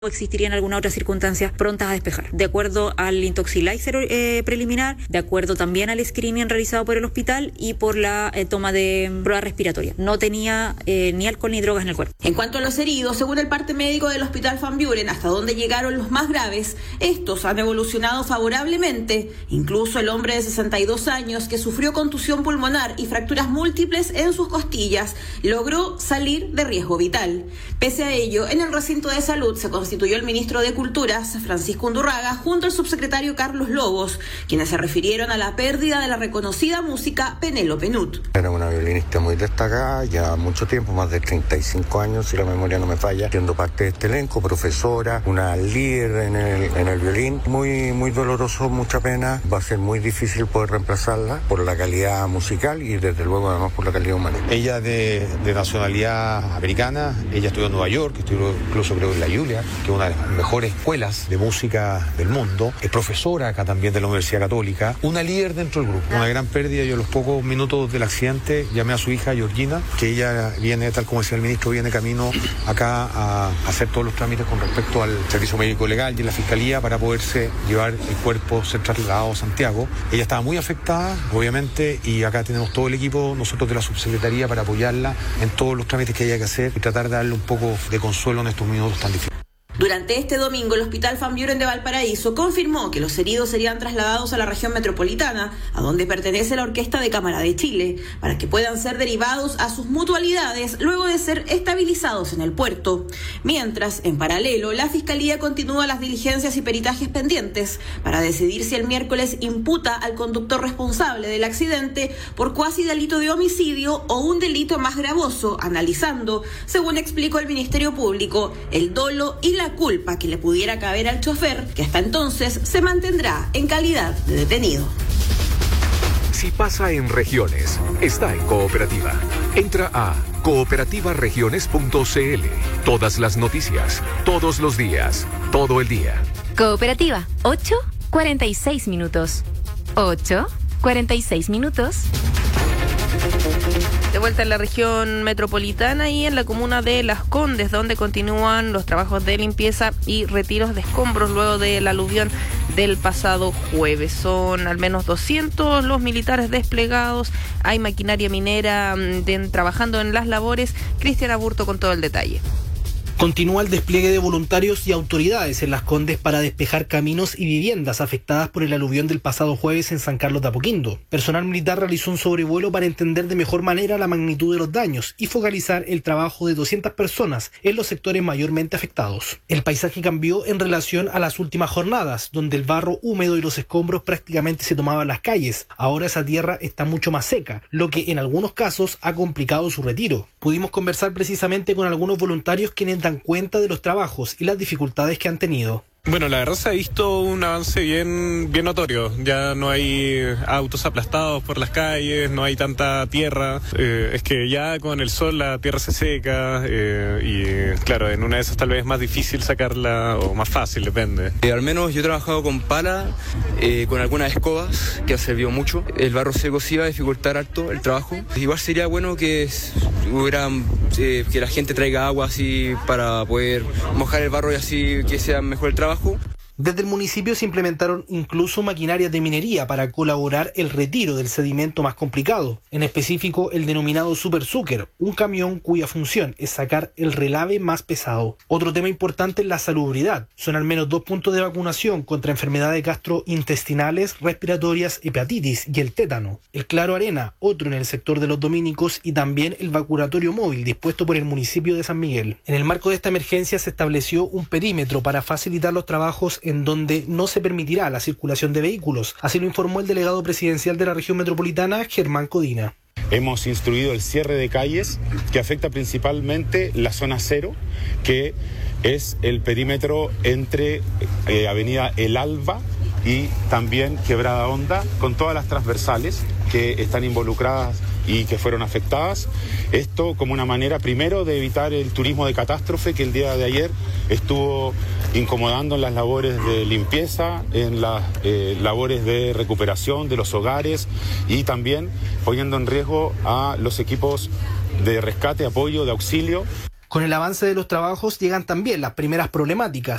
o existirían alguna otra circunstancia prontas a despejar. De acuerdo al intoxilizer preliminar, de acuerdo también al screening realizado por el hospital y por la toma de prueba respiratoria. No tenía ni alcohol ni drogas en el cuerpo. En cuanto a los heridos, según el parte médico del Hospital Van Buren, hasta donde llegaron los más graves, estos han evolucionado favorablemente. Incluso el hombre de 62 años, que sufrió contusión pulmonar y fracturas múltiples en sus costillas, logró salir de riesgo vital. Pese a ello, en el recinto de salud se constituyó el ministro de Culturas, Francisco Undurraga, junto al subsecretario Carlos Lobos, quienes se refirieron a la pérdida de la reconocida música Penélope Nut. Era una violinista muy destacada, ya mucho tiempo, más de 35 años, si la memoria no me falla, siendo parte de este elenco, profesora, una líder en el violín. Muy doloroso, mucha pena. Va a ser muy difícil poder reemplazarla por la calidad musical y desde luego además por la calidad humana. Ella de nacionalidad americana, ella estudió en Nueva York, estudió incluso creo en la Juilliard, que es una de las mejores escuelas de música del mundo. Es profesora acá también de la Universidad Católica, una líder dentro del grupo. Una gran pérdida. Yo a los pocos minutos del accidente llamé a su hija Georgina, que ella viene, tal como decía el ministro, viene camino acá a hacer todos los trámites con respecto al servicio médico legal y la fiscalía para poderse llevar el cuerpo, ser trasladado a Santiago. Ella estaba muy afectada, obviamente, y acá tenemos todo el equipo, nosotros de la subsecretaría, para apoyarla en todos los trámites que haya que hacer y tratar de darle un poco de consuelo en estos minutos tan difíciles. Durante este domingo, el Hospital Van Buren de Valparaíso confirmó que los heridos serían trasladados a la región metropolitana, a donde pertenece la Orquesta de Cámara de Chile, para que puedan ser derivados a sus mutualidades luego de ser estabilizados en el puerto. Mientras, en paralelo, la Fiscalía continúa las diligencias y peritajes pendientes para decidir si el miércoles imputa al conductor responsable del accidente por cuasi delito de homicidio o un delito más gravoso, analizando, según explicó el Ministerio Público, el dolo y la culpa que le pudiera caber al chofer, que hasta entonces se mantendrá en calidad de detenido. Si pasa en regiones, está en Cooperativa. Entra a cooperativaregiones.cl. Todas las noticias, todos los días, todo el día. Cooperativa, 8:46 minutos. 8:46 minutos. De vuelta en la región metropolitana y en la comuna de Las Condes, donde continúan los trabajos de limpieza y retiros de escombros luego de la aluvión del pasado jueves. Son al menos 200 los militares desplegados, hay maquinaria minera trabajando en las labores. Cristian Aburto con todo el detalle. Continúa el despliegue de voluntarios y autoridades en Las Condes para despejar caminos y viviendas afectadas por el aluvión del pasado jueves en San Carlos de Apoquindo. Personal militar realizó un sobrevuelo para entender de mejor manera la magnitud de los daños y focalizar el trabajo de 200 personas en los sectores mayormente afectados. El paisaje cambió en relación a las últimas jornadas, donde el barro húmedo y los escombros prácticamente se tomaban las calles. Ahora esa tierra está mucho más seca, lo que en algunos casos ha complicado su retiro. Pudimos conversar precisamente con algunos voluntarios quienes dan cuenta de los trabajos y las dificultades que han tenido. Bueno, la verdad se ha visto un avance bien notorio. Ya no hay autos aplastados por las calles, no hay tanta tierra. Es que ya con el sol la tierra se seca y claro, en una de esas tal vez es más difícil sacarla o más fácil, depende. Al menos yo he trabajado con pala, con algunas escobas, que ha servido mucho. El barro seco sí va a dificultar harto el trabajo. Igual sería bueno que que la gente traiga agua así para poder mojar el barro y así que sea mejor el trabajo. Desde el municipio se implementaron incluso maquinarias de minería para colaborar el retiro del sedimento más complicado, en específico el denominado Super Zucker, un camión cuya función es sacar el relave más pesado. Otro tema importante es la salubridad. Son al menos 2 puntos de vacunación contra enfermedades gastrointestinales, respiratorias, hepatitis y el tétano. El Claro Arena, otro en el sector de los dominicos, y también el vacunatorio móvil dispuesto por el municipio de San Miguel. En el marco de esta emergencia se estableció un perímetro para facilitar los trabajos en donde no se permitirá la circulación de vehículos. Así lo informó el delegado presidencial de la región metropolitana, Germán Codina. Hemos instruido el cierre de calles que afecta principalmente la zona cero, que es el perímetro entre Avenida El Alba y también Quebrada Honda, con todas las transversales que están involucradas y que fueron afectadas. Esto como una manera primero de evitar el turismo de catástrofe que el día de ayer estuvo incomodando en las labores de limpieza, en las labores de recuperación de los hogares y también poniendo en riesgo a los equipos de rescate, apoyo, de auxilio. Con el avance de los trabajos llegan también las primeras problemáticas.